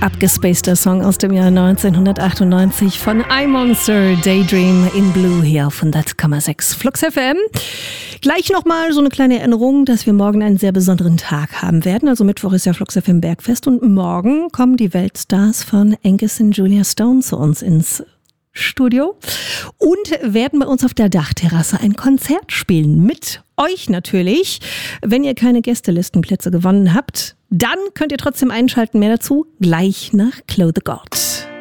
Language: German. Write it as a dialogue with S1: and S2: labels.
S1: Abgespaceter Song aus dem Jahr 1998 von iMonster, Daydream in Blue hier auf 100,6 Flux FM. Gleich nochmal so eine kleine Erinnerung, dass wir morgen einen sehr besonderen Tag haben werden. Also Mittwoch ist ja Flux FM Bergfest und morgen kommen die Weltstars von Angus und Julia Stone zu uns ins Studio und werden bei uns auf der Dachterrasse ein Konzert spielen. Mit euch natürlich. Wenn ihr keine Gästelistenplätze gewonnen habt, dann könnt ihr trotzdem einschalten. Mehr dazu gleich nach Clothe God.